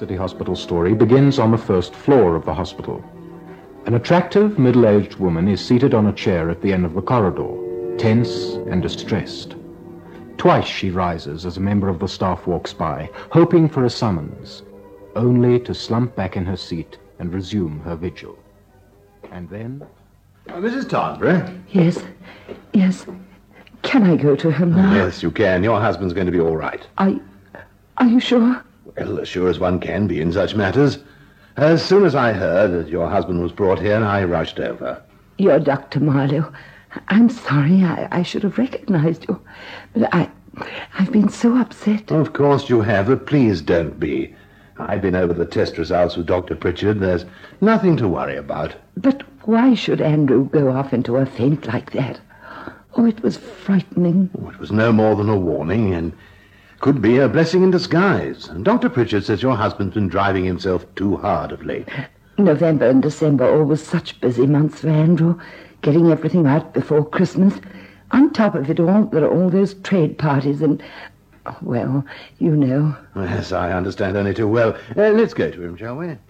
City Hospital story begins on the first floor of the hospital. An attractive, middle-aged woman is seated on a chair at the end of the corridor, tense and distressed. Twice she rises as a member of the staff walks by, hoping for a summons, only to slump back in her seat and resume her vigil. And then... Mrs. Tarnbury? Yes. Can I go to him now? Yes, you can. Your husband's going to be all right. Are you sure? Well, as sure as one can be in such matters. As soon as I heard that your husband was brought here, I rushed over. You're Dr. Marlowe. I'm sorry. I should have recognized you. But I've been so upset. Of course you have, but please don't be. I've been over the test results with Dr. Pritchard. There's nothing to worry about. But why should Andrew go off into a faint like that? Oh, it was frightening. Oh, it was no more than a warning, and could be a blessing in disguise. And Dr. Pritchard says your husband's been driving himself too hard of late. November and December are always such busy months for Andrew, getting everything out before Christmas. On top of it all, there are all those trade parties and... well, you know. Yes, I understand only too well. Let's go to him, shall we?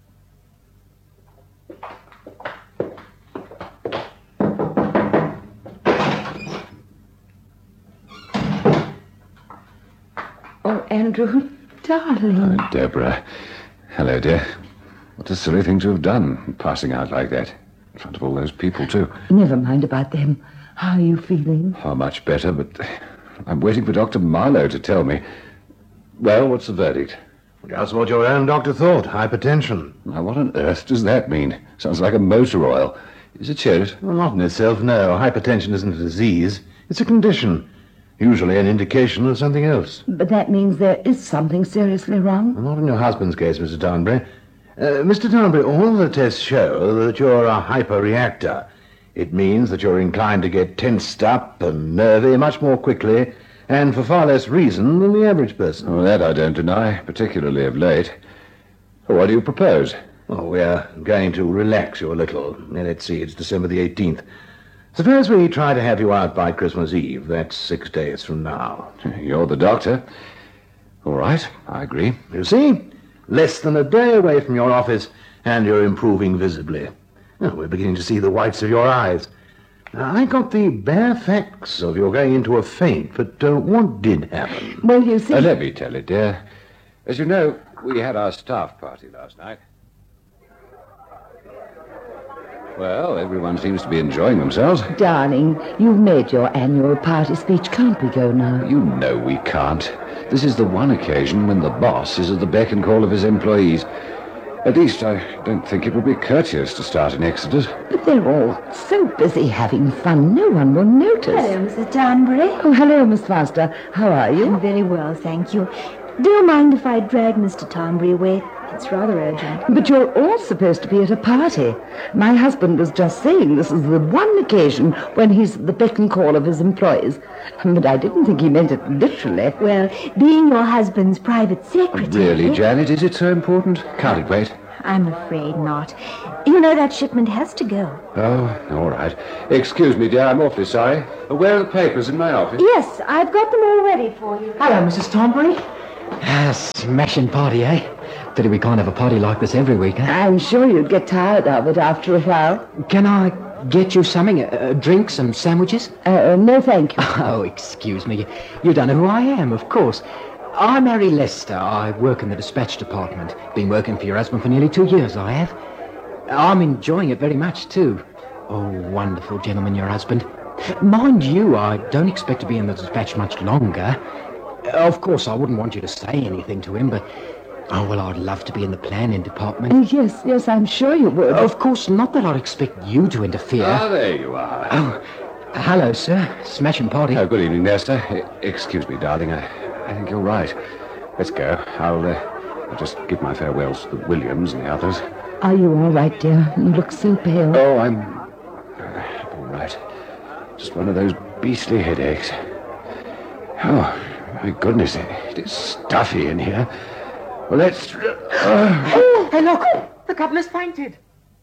Oh, Andrew, darling. Oh, Deborah. Hello, dear. What a silly thing to have done, passing out like that. In front of all those people, too. Never mind about them. How are you feeling? Oh, much better, but I'm waiting for Dr. Marlowe to tell me. Well, what's the verdict? Just what your own doctor thought. Hypertension. Now, what on earth does that mean? Sounds like a motor oil. Is it Sherrit? Well, not in itself, no. Hypertension isn't a disease. It's a condition. Usually an indication of something else. But that means there is something seriously wrong? Well, not in your husband's case, Mr. Tarnbury. Mr. Tarnbury, all the tests show that you're a hyperreactor. It means that you're inclined to get tensed up and nervy much more quickly and for far less reason than the average person. Oh, that I don't deny, particularly of late. What do you propose? Oh, we're going to relax you a little. Let's see, it's December the 18th. Suppose we try to have you out by Christmas Eve. That's 6 days from now. You're the doctor. All right, I agree. You see? Less than a day away from your office, and you're improving visibly. Oh, we're beginning to see the whites of your eyes. Now, I got the bare facts of your going into a faint, but what did happen? Well, you see... let me tell it, dear. As you know, we had our staff party last night. Well, everyone seems to be enjoying themselves. Darling, you've made your annual party speech. Can't we go now? You know we can't. This is the one occasion when the boss is at the beck and call of his employees. At least, I don't think it would be courteous to start an exodus. But they're all so busy having fun, no one will notice. Hello, Mrs. Tarnbury. Oh, hello, Miss Foster. How are you? I'm very well, thank you. Do you mind if I drag Mr. Tarnbury away? It's rather urgent. But you're all supposed to be at a party. My husband was just saying this is the one occasion when he's at the beck and call of his employees. But I didn't think he meant it literally. Well, being your husband's private secretary... Really, Janet, is it so important? Can't it wait? I'm afraid not. You know that shipment has to go. Oh, all right. Excuse me, dear, I'm awfully sorry. Where are the papers in my office? Yes, I've got them all ready for you. Hello, Mrs. Tarnbury. Smashing party, eh? Pity we can't have a party like this every week, eh? I'm sure you'd get tired of it after a while. Can I get you something? A drink, some sandwiches? No, thank you. Oh, excuse me. You don't know who I am, of course. I'm Harry Lester. I work in the dispatch department. Been working for your husband for nearly 2 years, I have. I'm enjoying it very much, too. Oh, wonderful gentleman, your husband. Mind you, I don't expect to be in the dispatch much longer. Of course, I wouldn't want you to say anything to him, but... oh, well, I'd love to be in the planning department. Yes, I'm sure you would. Of course, not that I'd expect you to interfere. Ah, there you are. Oh, hello, sir. Smashing party. Oh, good evening, Lester. Excuse me, darling. I think you're right. Let's go. I'll just give my farewells to the Williams and the others. Are you all right, dear? You look so pale. Oh, I'm all right. Just one of those beastly headaches. Oh, my goodness, it is stuffy in here. Well, let's... Hey, look! The couple has fainted.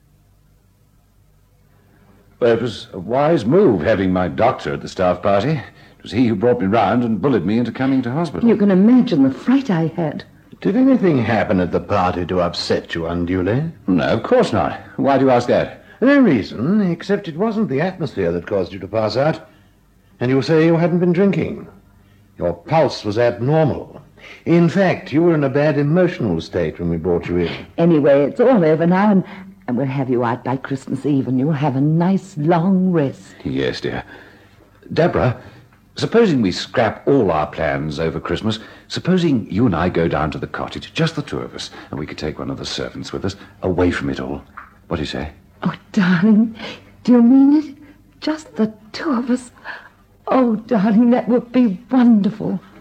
Well, it was a wise move having my doctor at the staff party. It was he who brought me round and bullied me into coming to hospital. You can imagine the fright I had. Did anything happen at the party to upset you unduly? No, of course not. Why do you ask that? No reason, except it wasn't the atmosphere that caused you to pass out. And you say you hadn't been drinking. Your pulse was abnormal. In fact, you were in a bad emotional state when we brought you in. Anyway, it's all over now, and we'll have you out by Christmas Eve, and you'll have a nice long rest. Yes, dear. Deborah, supposing we scrap all our plans over Christmas, supposing you and I go down to the cottage, just the two of us, and we could take one of the servants with us, away from it all. What do you say? Oh, darling, do you mean it? Just the two of us? Oh, darling, that would be wonderful.